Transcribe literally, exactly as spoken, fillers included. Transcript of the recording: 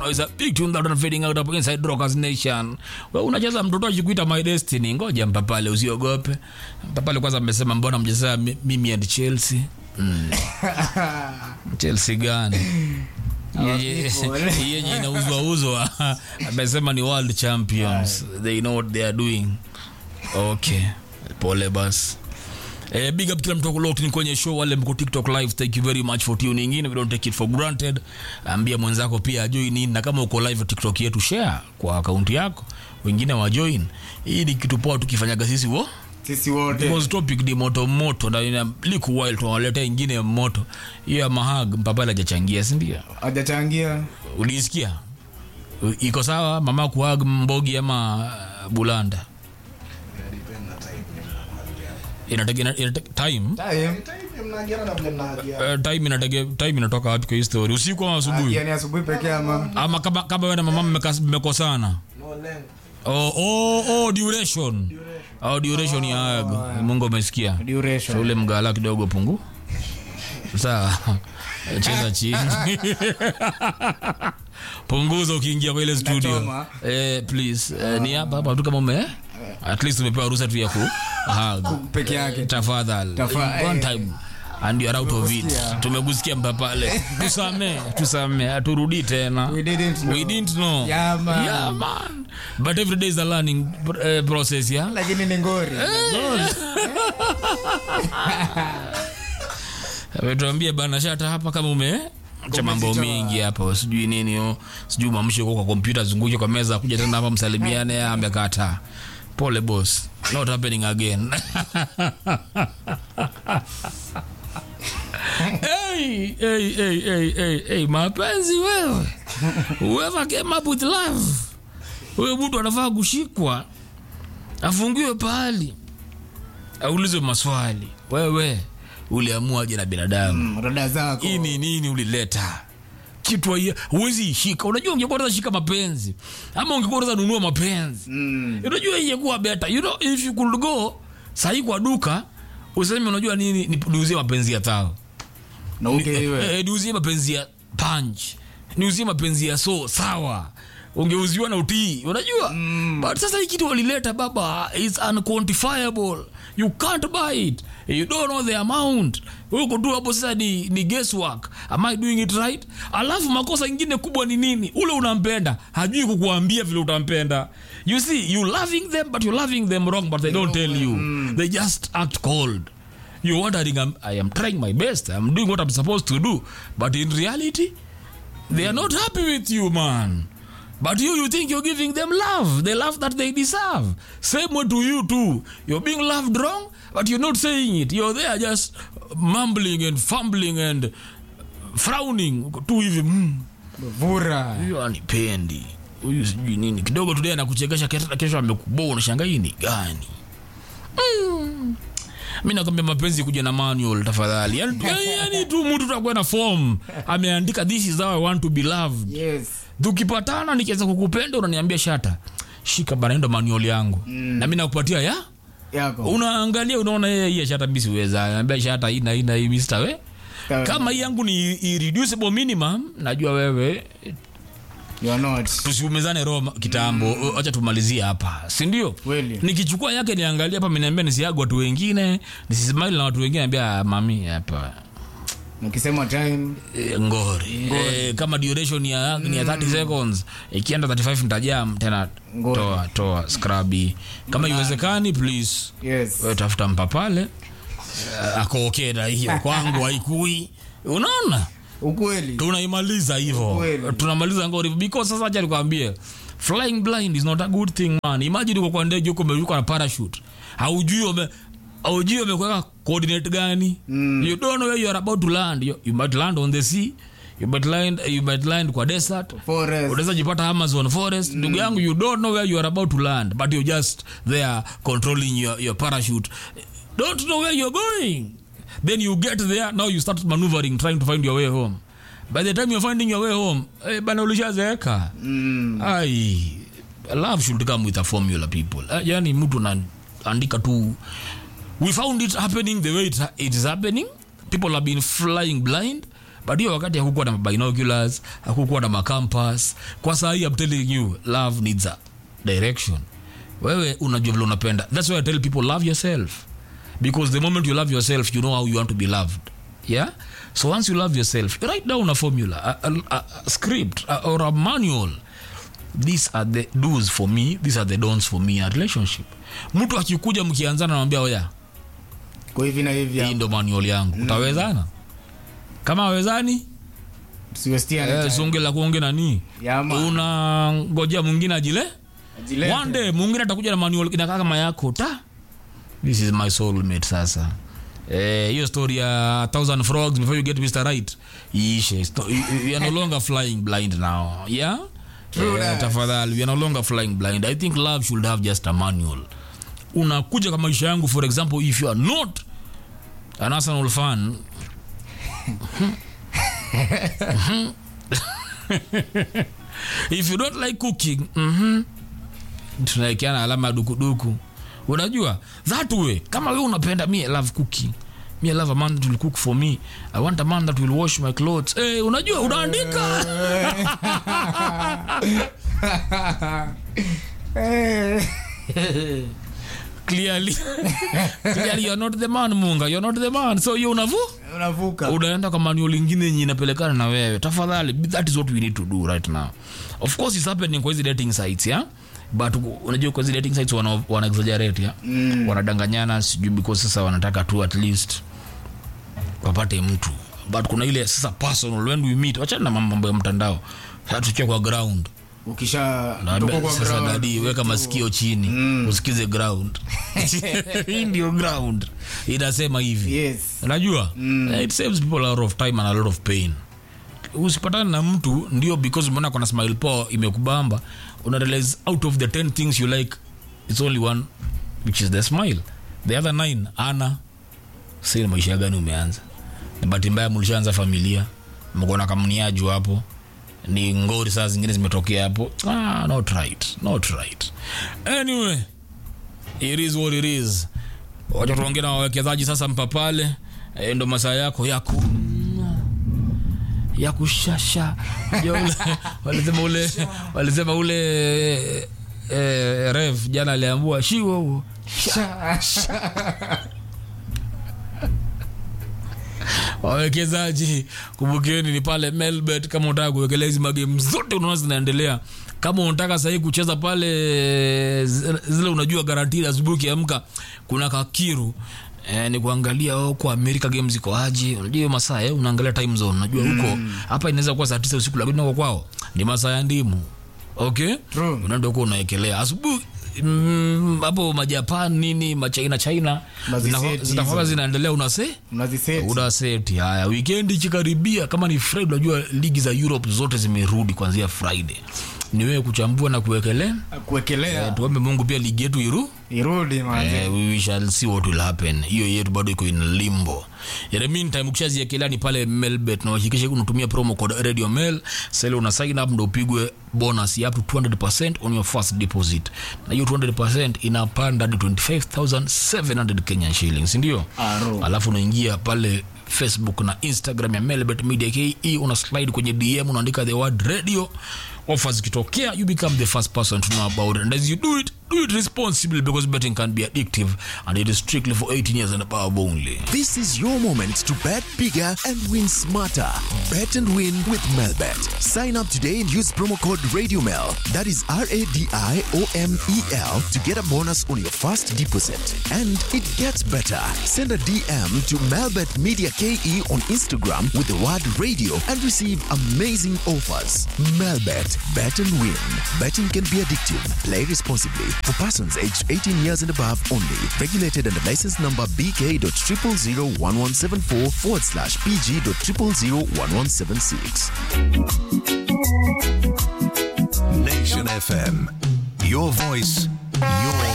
It's a big tune that I'm fading out up inside Rockers Nation. Well, unacheza mtoto akikuita My Destiny. Ngoja Mpapale usiogope. Mpapale kwanza amesema mbona mjeza mimi and Chelsea. Mm. Chelsea gani? Yeye inauzwa uzwa. Amesema ni world champions. They know what they are doing. Okay. Pole bas. Eh, big up kila mtu locked in kwenye show wale mko TikTok live. Thank you very much for tuning in. We don't take it for granted. Ambia mwenzako pia join in, na kama uko live TikTok yetu share kwa account yako, wengine wa join. Hii ni kitu poa tukifanyaga sisi wo sisi wote. Because topic ni moto moto na ina liku wild tunaleta nyingine ya moto. Hiyo ya Mahag Mpapala hajachangia, si ndio? Hajachangia. Ulisikia? Iko sawa mama kuhag Mbogi ama Bulanda? Inategemea time Time time mnagiana na vile mnagia. Time inategemea time inatoka wapi kwa story? Usiku ama asubuhi? Yaani asubuhi pekee ama ama kama kama wewe na mama mmekosana. no length. Oh oh oh duration. Oh duration ya haga. Mungu umesikia. Duration. Ule mgala kidogo pungu. Sawa. Cheza chini. Punguza ukiingia kwa ile studio. Eh please. Eh, ni hapa hapa tu kama ume. At least umepewa ruhusa tu ya ku hug peke yake. Tafadhali. One time and you are out of it. Tumegusikia Mpapale. Tusame, tusame, aturudi tena. We didn't know. We didn't know. Yeah man. Yeah man. But every day is a learning uh, process, yeah. Lakini ni ngori. Ametuambia bana shata hapa kama ume cha mambo mengi hapa, sijui nini yo, sijui mamshe kwa kompyuta zunguke kwa meza kuja tena hapa msalimiane, amekata. Pole boss. Not happening again. Hey, hey, hey, hey, hey, hey, mapenzi wewe. Whoever came up with love. Wewe mtu anafaa kushikwa. Afungiwe pahali. Aulizwe maswali. Wewe uliamua je na binadamu? Rada zako. Hii ni nini ulileta? Kitu hiyo huwezi shika. Unajua ungekuwa shika mapenzi ama ungekuwa nunua mapenzi. Mm. Unajua ingekuwa better. You know if you could go sahi kwa duka useme unajua nini niuzie mapenzi ya tao. Na ungewe. Eh, niuzie mapenzi ya punch. Niuzie mapenzi ya so sawa. Ungeuziwa na utii. Unajua? Mm. But sasa hii kitu walileta baba is unquantifiable. You can't buy it. You don't know the amount. Uko tu hapo sasa ni, ni guesswork. Am I doing it right? Alafu makosa ingine kubwa ni nini? Ule unampenda hajui kukuambia vile utampenda. You see, you loving them but you loving them wrong, but they don't tell you. Mm. They just act cold. You're wondering, I'm, I am trying my best. I'm doing what I'm supposed to do. But in reality, they are not happy with you, man. But you, you think you're giving them love. The love that they deserve. Same way to you too. You're being loved wrong, but you're not saying it. You're there just mumbling and fumbling and frowning. Tu hivi. Mm. Vura. Huyu anipendi. Huyu sijui nini. Kidogo tu na kuchekesha kesho amekuboa unashangaa hii ni gani? Mm. Mimi nakwambia mapenzi kuja na manual tafadhali. Yaani yani tu mtu tutakuwa na form. Ameandika this is how I want to be loved. Yes. Tukipatana nikianza kukupenda unaniambia shata. Shika bana ndo manual yangu. Mm. Na mimi nakupatia ya yako. Unaangalia unaona yeye hii shata mimi siweza. Anambia shata hii na hii na hii mister we. Kama hii yangu ni irreducible minimum, najua wewe you are not. Tusiumezane Roma kitambo. Mm. Acha tumalizie hapa. Si ndio? Nikichukua yake niangalia hapa mniambia nisiaga watu wengine, nisismile na watu wengine niambia mami hapa. Nikisema time e, ngori. ngori. E, kama duration ya mm. ni ya thirty seconds, ikienda thirty-five nitajam tena ngori. Toa toa scrubby. Kama iwezekani please. Yes. Wewe tafuta Mpapale. Uh, ako okay na hiyo kwangu haikui. Unaona? Ukweli. Tunaimaliza hivyo. Tunamaliza ngori because sasa acha nikwambie. Flying blind is not a good thing, man. Imagine uko kwa ndege uko umeruka na parachute. Haujui ume haujui umekuweka coordinate gani? Mm. You don't know where you are about to land. You, you might land on the sea. You might land you might land kwa desert. Forest. Unaweza jipata Amazon forest. Ndugu mm. yangu, you don't know where you are about to land, but you're just there controlling your your parachute. Don't know where you're going. Then you get there, now you start maneuvering, trying to find your way home. By the time you're finding your way home, eh, bana ulishazeeka. Mm. Ai, love should come with a formula, people. Eh, yani mtu anaandika tu. We found it happening the way it, it is happening. People have been flying blind. But hiyo wakati hakukuwa na binoculars, hakukuwa na macampus. Kwa saa hii I'm telling you, love needs a direction. Wewe unajua vile unapenda. That's why I tell people, love yourself. Because the moment you love yourself, you know how you want to be loved. Yeah? So once you love yourself, write down a formula, a, a, a script, a, or a manual. These are the do's for me, these are the don'ts for me in a relationship. Mtu akikuja mkianzana anamwambia oya, kwa hivi na hivi hii ndo manual yangu. Mm. Utawezana? Kama hawezani, siwestiana. Eh, songe la kuonge nani? Una ngojea mwingine ajile? Ajile. One day mwingine atakuja na manual inakaa kama yako. Ta. This is my soulmate sasa. Eh, hiyo story ya thousand frogs before you get Mister Right. Ishe. We are no longer flying blind now. Yeah? Yeah, tafadhali, we are no longer flying blind. I think love should have just a manual. Unakuja kama maisha yangu, for example, if you are not an Arsenal fan, if you don't like cooking, mhm, tunaikiana alama dukuduku. Unajua that way, kama wewe unapenda, me I love cooking, me I love a man that will cook for me, I want a man that will wash my clothes. Eh, hey, unajua unaandika clearly clearly you're not the man, Munga, you're not the man, so you unavu unavuka unaenda kwa manual nyingine yenye inapelekana na wewe. Tafadhali, that is what we need to do right now. Of course it's happening kwa hizo dating sites, yeah, but unajua kwa hizo dating sites wana, wana exaggerate, yeah, mm. wanadanganyana sijui because sasa wanataka tu at least wapate mtu, but kuna ile sasa personal when we meet, acha na mambo ya mtandao, sasa tuchia kwa ground. Ukisha ndoko kwa sasa ground, dadi weka masikio chini, mm. usikize ground. Hii ndio ground inasema hivi. Yes. Unajua? Mm. It saves people a lot of time and a lot of pain. Usipatane na mtu ndio because umeona kuna smile poa imekubamba, una realize out of the ten things you like, it's only one which is the smile. The other nine ana sasa maisha gani umeanza? But mbaya mlishaanza familia, mkoona kamniaju hapo. Ni ngori saa zingine zimetokea hapo. Ah, not right, not right. Anyway, it is what it is. Wacha tuongee na wawekezaji sasa mpapale. E, ndo masaa yako yako ya kushasha. Walisema ule walisema ule eh, Rev jana aliambiwa shiwo wawekezaji, kumbukeni ni pale Melbet. Kama unataka kuwekelea hizi magame zote unaona zinaendelea, kama unataka sasa kucheza pale zile unajua guarantee asubuhi kiamka kuna kakiru eh, ni kuangalia oh, kwa America games iko aje. Unajua masaa eh, unaangalia time zone, unajua huko mm. hapa inaweza kuwa saa tisa usiku, lakini huko kwao ni masaa ya ndimu. Okay, unaenda huko unaekelea asubuhi hapo mm, majapan nini machina China zinakuwa zinaendelea, unase unaziseti unaseti. Haya, weekend ikikaribia, kama ni Friday, unajua ligi za Europe zote zimerudi kuanzia Friday. Ni wewe kuchambua na kuwekelea kuwekelea. Eh, tuombe Mungu pia ligi yetu iru irudi manze. Eh, we shall see what will happen. Hiyo yetu bado iko in limbo. In the meantime, ukishaziekelea ni pale Melbet, na uhakikishe unatumia promo code Radio Mel. Sasa una sign up ndio upigwe bonus ya up to two hundred percent on your first deposit. Na hiyo two hundred percent inapanda hadi twenty-five thousand seven hundred Kenyan shillings, ndio? Alafu unaingia pale Facebook na Instagram ya Melbet Media K E, una slide kwenye D M unaandika the word radio. Offers kitokea, you become the first person to know about it. And as you do it, do it responsibly, because betting can be addictive and it is strictly for eighteen years and above only. This is your moment to bet bigger and win smarter. Bet and win with Melbet. Sign up today and use promo code RadioMel. That is R A D I O M E L to get a bonus on your first deposit. And it gets better. Send a D M to Melbet Media K E on Instagram with the word radio and receive amazing offers. Melbet. Bet and win. Betting can be addictive. Play responsibly. For persons aged eighteen years and above only. Regulated under license number B K dot triple zero one one seven four forward slash P G dot triple zero one one seven six. Nation F M. Your voice, your